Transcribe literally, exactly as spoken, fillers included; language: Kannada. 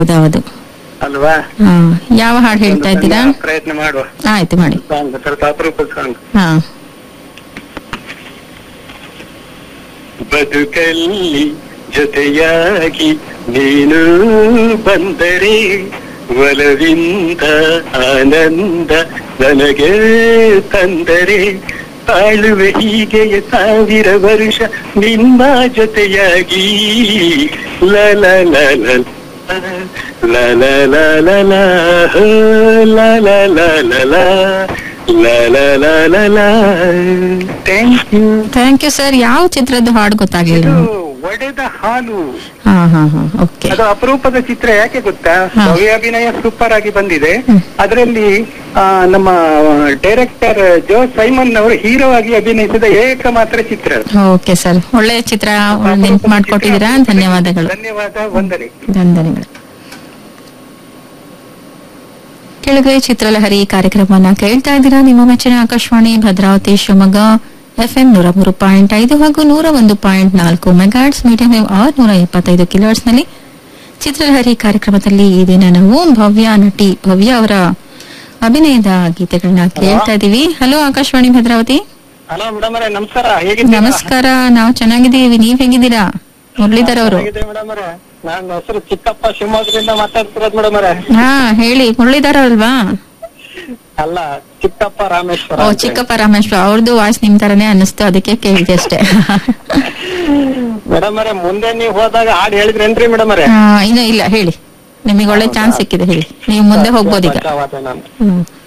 ಹೌದೌದು ಅಲ್ವಾ? ಹಾ, ಯಾವ ಹಾಡು ಹೇಳ್ತಾ ಇದ್ದೀರಾ? ಪ್ರಯತ್ನ ಮಾಡುವ. ಆಯ್ತು ಮಾಡಿ. ಸಾಂಗ್ ಸ್ವಲ್ಪ ಅಪರೂಪದ ಸಾಂಗ್. ಹಾ. ಬದುಕಲ್ಲಿ ಜೊತೆಯಾಗಿ ನೀನು ಬಂದರೆ ಒಲವಿಂದ ಆನಂದ ನನಗೆ ತಂದರೆ ಬಾಳುವೆ ಹೀಗೆಯೇ ಸಾವಿರ ವರ್ಷ ನಿಮ್ಮ ಜೊತೆಯಾಗಿ ಲ ಲ ಲ ಲ ಲ ಲ ಲ ಲ ಲ ಹೋ ಲ ಲ ಲ ಲ ಲ ಲ ಲ ಲ ಲ ಲ. Thank you. Thank you sir. ಯಾವ ಚಿತ್ರದ ಹಾಡು ಗೊತ್ತಾಗ್ಲಿಲ್ಲ? ಇದು ಒಡೆದ ಹಾಲು. ಹಾ ಹಾ ಹಾ ಓಕೆ. ಅದು ಅಪರೂಪದ ಚಿತ್ರ. ಯಾಕೆ ಗೊತ್ತಾ? ಹಾ. ಭವ್ಯ ಅಭಿನಯ ಸೂಪರ್ ಆಗಿ ಬಂದಿದೆ. ಹ್ಮ್. ಅದರಲ್ಲಿ ನಮ್ಮ ಡೈರೆಕ್ಟರ್ ಜೋ ಸೈಮನ್ ಅವರು ಹೀರೋ ಆಗಿ ಅಭಿನಯಿಸಿದ ಏಕಮಾತ್ರ ಚಿತ್ರ. ಓಕೆ ಸರ್, ಒಳ್ಳೆ ಚಿತ್ರ ನೆನ್ಪು ಮಾಡ್ಕೊಟ್ಟಿದ್ದೀರಾ. ಧನ್ಯವಾದಗಳು. ಧನ್ಯವಾದ. ವಂದನೆ. ವಂದನೆಗಳು. ಕೆಳಗಡೆ ಚಿತ್ರಲಹರಿ ಕಾರ್ಯಕ್ರಮವನ್ನ ಕೇಳ್ತಾ ಇದ್ದೀರಾ. ನಿಮ್ಮ ಮೆಚ್ಚಿನ ಆಕಾಶವಾಣಿ ಭದ್ರಾವತಿ ಶಿವಮೊಗ್ಗ ಎಫ್ಎಂ ನೂರ ಮೂರು ಪಾಯಿಂಟ್ ಐದು ಹಾಗೂ ನೂರ ಒಂದು ಪಾಯಿಂಟ್ ನಾಲ್ಕು ಮೆಗಾಟ್ಸ್ ಮೀಡಿಯಂ ವೇವ್ ಆರ್ ನೂರ ಇಪ್ಪತ್ತೈದು ಕಿಲೋಟ್ಸ್ ನಲ್ಲಿ ಚಿತ್ರಲಹರಿ ಕಾರ್ಯಕ್ರಮದಲ್ಲಿ ಈ ದಿನ ನಾವು ಭವ್ಯ ನಟಿ ಭವ್ಯ ಅವರ ಅಭಿನಯದ ಗೀತೆಗಳನ್ನ ಕೇಳ್ತಾ ಇದೀವಿ. Hello Akashvani Bhadravati. Hello madam ಅವರೇ, ನಮಸ್ಕಾರ. ಹೇಗಿದ್ದೀರಾ? ನಮಸ್ಕಾರ, ನಾವು ಚೆನ್ನಾಗಿದ್ದೀವಿ. ನೀವ್ ಹೇಗಿದ್ದೀರಾ? ಮುರಳೀಧರ್ ಅವರು. ಮೇಡಮ್ ಅವರೇ, ನಾನು ಹೆಸರು ಚಿಕ್ಕಪ್ಪ, ಶಿವಮೊಗ್ಗದಿಂದ ಮಾತಾಡ್ತಿರೋದು ಮೇಡಮ್ ಅವರೇ. ಹಾ ಹೇಳಿ. ಮುರಳೀಧರ್ ಅಲ್ವಾ? ಅಲ್ಲ, ಚಿಕ್ಕಪ್ಪ ರಾಮೇಶ್ವರ. ಓ, ಚಿಕ್ಕಪ್ಪ ರಾಮೇಶ್ವರ. ಅವ್ರದ್ದು ವಾಯ್ಸ್ ನಿಮ್ ತರನೇ ಅನ್ನಿಸ್ತು, ಅದಕ್ಕೆ ಕೇಳಿದೆ ಅಷ್ಟೇ. ಮೇಡಮ್ ಅವರೇ, ಮುಂದೆ ನೀವು ಹೋದಾಗ ಹಾಡು ಹೇಳಿದ್ರೇನ್ರಿ ಮೇಡಮ್ ಅವರೇ? ಇನ್ನು ಇಲ್ಲ, ಹೇಳಿ. ನಿಮಗೆ ಒಳ್ಳೆ ಚಾನ್ಸ್ ಸಿಕ್ಕಿದೆ, ಹೇಳಿ. ನೀವು ಮುಂದೆ ಹೋಗ್ಬೋದು ಈಗ. ನಾನು ಹ್ಮ್